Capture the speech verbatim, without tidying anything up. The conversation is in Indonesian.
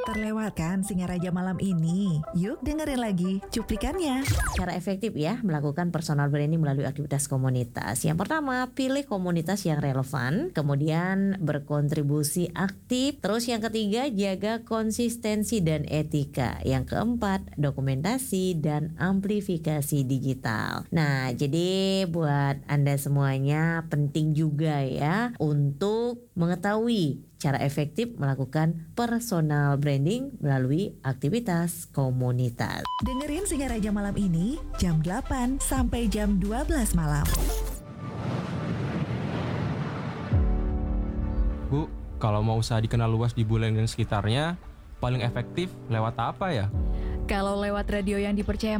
Terlewatkan Singaraja malam ini. Yuk dengerin lagi cuplikannya. Cara efektif ya melakukan personal branding melalui aktivitas komunitas. Yang pertama, pilih komunitas yang relevan, kemudian berkontribusi aktif. Terus yang ketiga, jaga konsistensi dan etika. Yang keempat, dokumentasi dan amplifikasi digital. Nah, jadi buat Anda semuanya penting juga ya untuk mengetahui cara efektif melakukan personal branding melalui aktivitas komunitas. Dengerin Singaraja malam ini jam delapan sampai jam dua belas malam. Bu, kalau mau usaha dikenal luas di Buleleng dan sekitarnya, paling efektif lewat apa ya? Kalau lewat radio yang dipercaya